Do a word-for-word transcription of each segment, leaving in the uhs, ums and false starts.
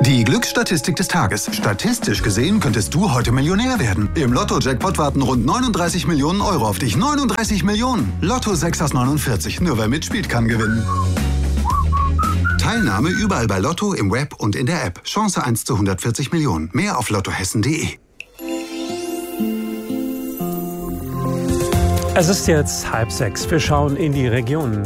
Die Glücksstatistik des Tages. Statistisch gesehen könntest du heute Millionär werden. Im Lotto-Jackpot warten rund neununddreißig Millionen Euro auf dich. neununddreißig Millionen! Lotto sechs aus neunundvierzig. Nur wer mitspielt, kann gewinnen. Teilnahme überall bei Lotto, im Web und in der App. Chance eins zu hundertvierzig Millionen. Mehr auf lottohessen punkt de. Es ist jetzt halb sechs. Wir schauen in die Regionen.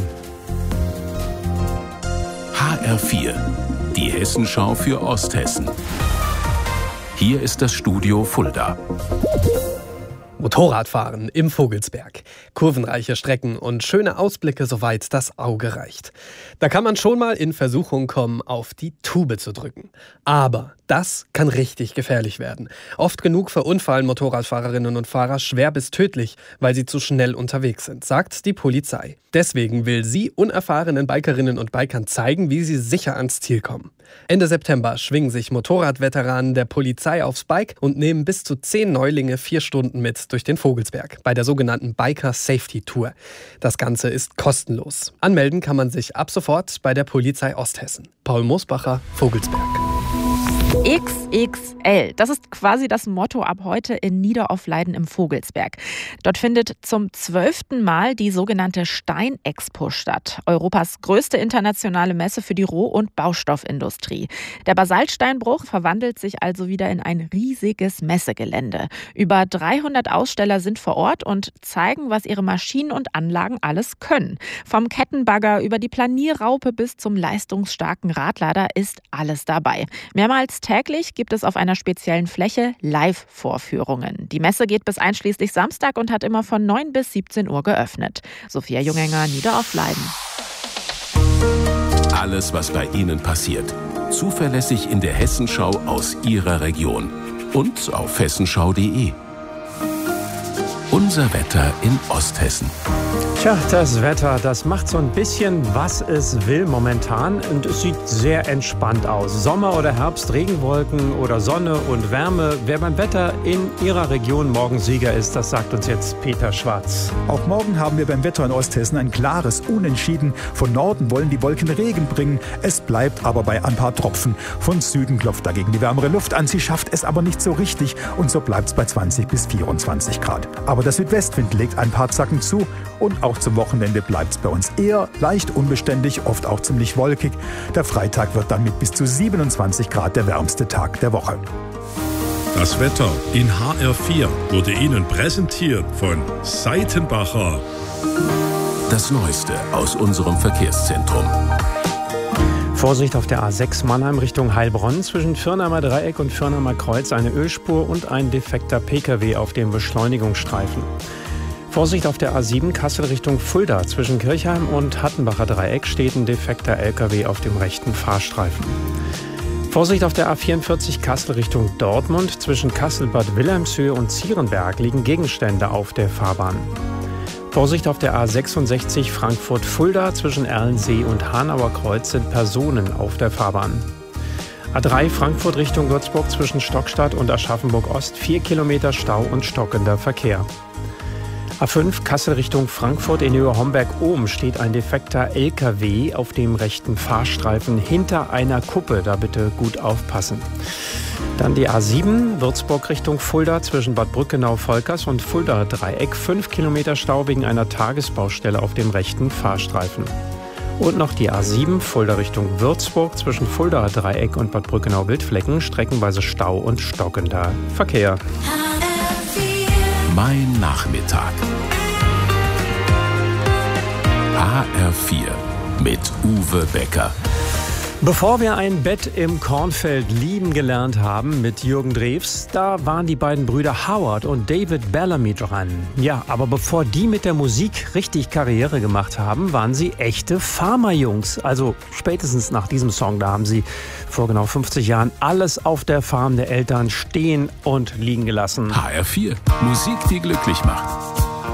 H R vier, die Hessenschau für Osthessen. Hier ist das Studio Fulda. Motorradfahren im Vogelsberg. Kurvenreiche Strecken und schöne Ausblicke, soweit das Auge reicht. Da kann man schon mal in Versuchung kommen, auf die Tube zu drücken. Aber das kann richtig gefährlich werden. Oft genug verunfallen Motorradfahrerinnen und Fahrer schwer bis tödlich, weil sie zu schnell unterwegs sind, sagt die Polizei. Deswegen will sie unerfahrenen Bikerinnen und Bikern zeigen, wie sie sicher ans Ziel kommen. Ende September schwingen sich Motorradveteranen der Polizei aufs Bike und nehmen bis zu zehn Neulinge vier Stunden mit durch den Vogelsberg bei der sogenannten Biker Safety Tour. Das Ganze ist kostenlos. Anmelden kann man sich ab sofort bei der Polizei Osthessen. Paul Mosbacher, Vogelsberg. X X L, das ist quasi das Motto ab heute in Niederaufleiden im Vogelsberg. Dort findet zum zwölften Mal die sogenannte Steinexpo statt. Europas größte internationale Messe für die Roh- und Baustoffindustrie. Der Basaltsteinbruch verwandelt sich also wieder in ein riesiges Messegelände. Über dreihundert Aussteller sind vor Ort und zeigen, was ihre Maschinen und Anlagen alles können. Vom Kettenbagger über die Planierraupe bis zum leistungsstarken Radlader ist alles dabei. Mehrmals täglich gibt es auf einer speziellen Fläche Live-Vorführungen. Die Messe geht bis einschließlich Samstag und hat immer von neun bis siebzehn Uhr geöffnet. Sophia Jungenger, Niederaufleiden. Alles, was bei Ihnen passiert. Zuverlässig in der Hessenschau aus Ihrer Region. Und auf hessenschau punkt de. Unser Wetter in Osthessen. Tja, das Wetter, das macht so ein bisschen, was es will momentan und es sieht sehr entspannt aus. Sommer oder Herbst, Regenwolken oder Sonne und Wärme. Wer beim Wetter in Ihrer Region morgen Sieger ist, das sagt uns jetzt Peter Schwarz. Auch morgen haben wir beim Wetter in Osthessen ein klares Unentschieden. Von Norden wollen die Wolken Regen bringen. Es bleibt aber bei ein paar Tropfen. Von Süden klopft dagegen die wärmere Luft an. Sie schafft es aber nicht so richtig und so bleibt es bei zwanzig bis vierundzwanzig Grad. Aber der Südwestwind legt ein paar Zacken zu und auch zum Wochenende bleibt es bei uns eher leicht unbeständig, oft auch ziemlich wolkig. Der Freitag wird dann mit bis zu siebenundzwanzig Grad der wärmste Tag der Woche. Das Wetter in H R vier wurde Ihnen präsentiert von Seitenbacher. Das Neueste aus unserem Verkehrszentrum. Vorsicht auf der A sechs Mannheim Richtung Heilbronn. Zwischen Firnheimer Dreieck und Firnheimer Kreuz eine Ölspur und ein defekter Pkw auf dem Beschleunigungsstreifen. Vorsicht auf der A sieben Kassel Richtung Fulda. Zwischen Kirchheim und Hattenbacher Dreieck steht ein defekter Lkw auf dem rechten Fahrstreifen. Vorsicht auf der A vierundvierzig Kassel Richtung Dortmund. Zwischen Kassel-Bad Wilhelmshöhe und Zierenberg liegen Gegenstände auf der Fahrbahn. Vorsicht auf der A sechsundsechzig Frankfurt-Fulda. Zwischen Erlensee und Hanauer Kreuz sind Personen auf der Fahrbahn. A drei Frankfurt Richtung Würzburg zwischen Stockstadt und Aschaffenburg-Ost. Vier Kilometer Stau und stockender Verkehr. A fünf Kassel Richtung Frankfurt in Höhe Homberg-Ohm steht ein defekter Lkw auf dem rechten Fahrstreifen hinter einer Kuppe. Da bitte gut aufpassen. Dann die A sieben Würzburg Richtung Fulda zwischen Bad Brückenau-Volkers und Fulda Dreieck. Fünf Kilometer Stau wegen einer Tagesbaustelle auf dem rechten Fahrstreifen. Und noch die A sieben Fulda Richtung Würzburg zwischen Fulda Dreieck und Bad Brückenau-Wildflecken. Streckenweise Stau und stockender Verkehr. Mein Nachmittag. H R vier mit Uwe Becker. Bevor wir ein Bett im Kornfeld lieben gelernt haben mit Jürgen Drews, da waren die beiden Brüder Howard und David Bellamy dran. Ja, aber bevor die mit der Musik richtig Karriere gemacht haben, waren sie echte Farmerjungs. Also spätestens nach diesem Song, da haben sie vor genau fünfzig Jahren alles auf der Farm der Eltern stehen und liegen gelassen. H R vier, Musik, die glücklich macht.